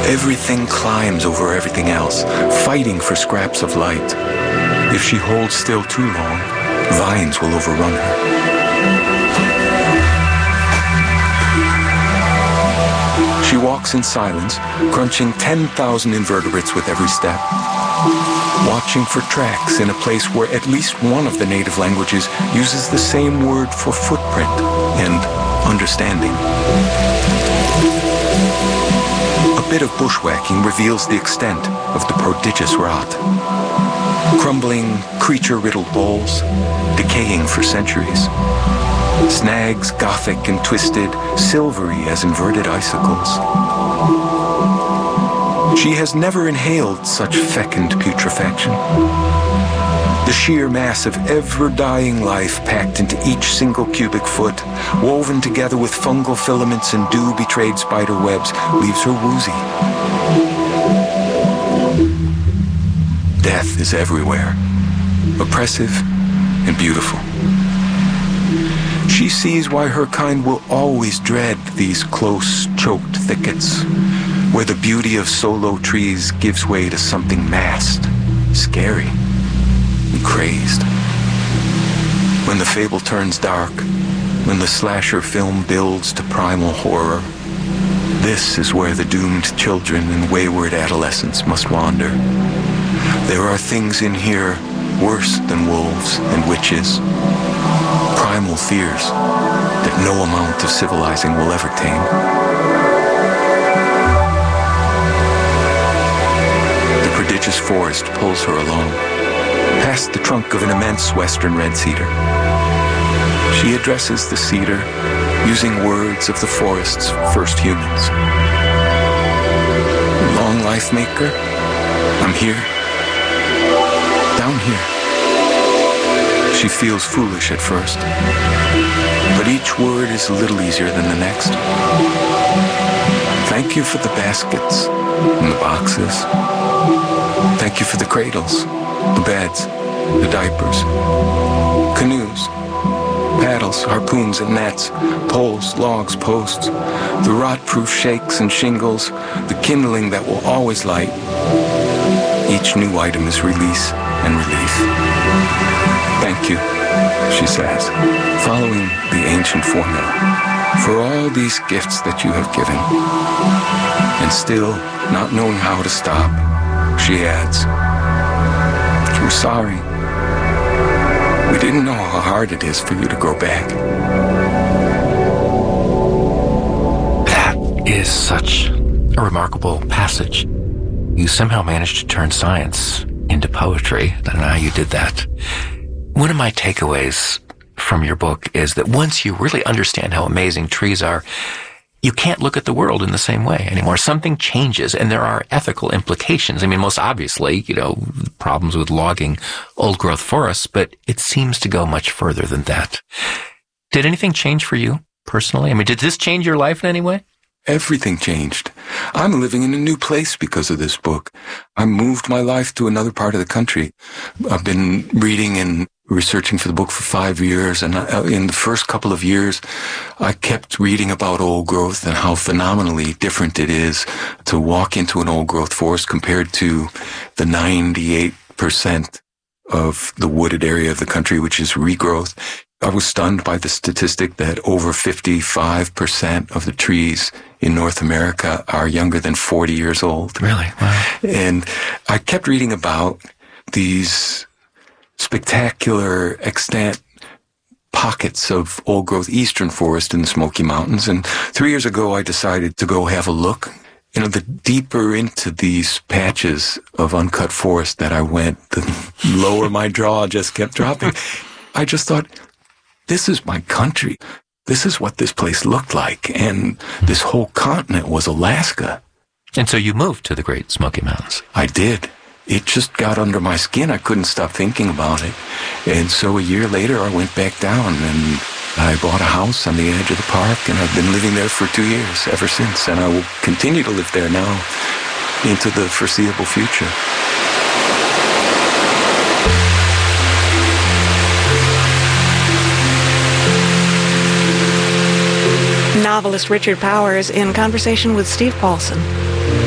Everything climbs over everything else, fighting for scraps of light. If she holds still too long, vines will overrun her. She walks in silence, crunching 10,000 invertebrates with every step, watching for tracks in a place where at least one of the native languages uses the same word for footprint and understanding. A bit of bushwhacking reveals the extent of the prodigious rot. Crumbling, creature-riddled bowls, decaying for centuries. Snags, gothic and twisted, silvery as inverted icicles. She has never inhaled such fecund putrefaction. The sheer mass of ever-dying life packed into each single cubic foot, woven together with fungal filaments and dew-betrayed spider webs, leaves her woozy. Death is everywhere, oppressive and beautiful. She sees why her kind will always dread these close, choked thickets, where the beauty of solo trees gives way to something massed, scary, and crazed. When the fable turns dark, when the slasher film builds to primal horror, this is where the doomed children and wayward adolescents must wander. There are things in here worse than wolves and witches, primal fears that no amount of civilizing will ever tame. The prodigious forest pulls her along, past the trunk of an immense western red cedar. She addresses the cedar using words of the forest's first humans. Long life maker, I'm here. Down here. She feels foolish at first, but each word is a little easier than the next. Thank you for the baskets and the boxes. Thank you for the cradles, the beds, the diapers, canoes, paddles, harpoons and nets, poles, logs, posts, the rot-proof shakes and shingles, the kindling that will always light. Each new item is release and relief. Thank you, she says, following the ancient formula, for all these gifts that you have given. And still, not knowing how to stop, she adds, we're sorry. We didn't know how hard it is for you to grow back. That is such a remarkable passage. You somehow managed to turn science into poetry. I don't know how you did that. One of my takeaways from your book is that once you really understand how amazing trees are, you can't look at the world in the same way anymore. Something changes, and there are ethical implications. I mean, most obviously, problems with logging old-growth forests, but it seems to go much further than that. Did anything change for you personally? I mean, did this change your life in any way? Everything changed. I'm living in a new place because of this book. I moved my life to another part of the country. I've been reading and researching for the book for 5 years, and in the first couple of years, I kept reading about old growth and how phenomenally different it is to walk into an old growth forest compared to the 98% of the wooded area of the country, which is regrowth. I was stunned by the statistic that over 55% of the trees in North America are younger than 40 years old. Really? Wow. And I kept reading about these spectacular extant pockets of old-growth eastern forest in the Smoky Mountains. And 3 years ago, I decided to go have a look. The deeper into these patches of uncut forest that I went, the lower my jaw just kept dropping. I just thought, this is my country. This is what this place looked like. And this whole continent was Alaska. And so you moved to the Great Smoky Mountains. I did. It just got under my skin. I couldn't stop thinking about it. And so a year later, I went back down and I bought a house on the edge of the park, and I've been living there for 2 years ever since. And I will continue to live there now into the foreseeable future. Novelist Richard Powers in conversation with Steve Paulson.